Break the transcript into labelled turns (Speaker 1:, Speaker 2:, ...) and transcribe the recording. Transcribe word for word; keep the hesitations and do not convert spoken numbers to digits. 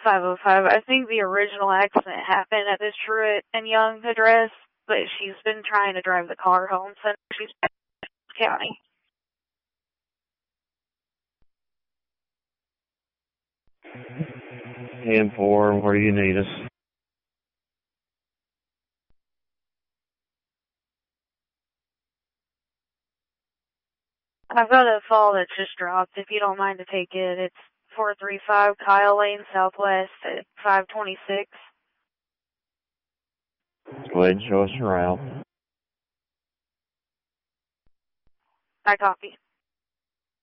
Speaker 1: five oh five. I think the original accident happened at this Truett and Young address, but she's been trying to drive the car home since she's back in county.
Speaker 2: ten four, where do you need us?
Speaker 1: I've got a call that just dropped, if you don't mind to take it. It's four three five Kyle Lane Southwest at five twenty-six.
Speaker 2: Go ahead and show us your route.
Speaker 1: I copy.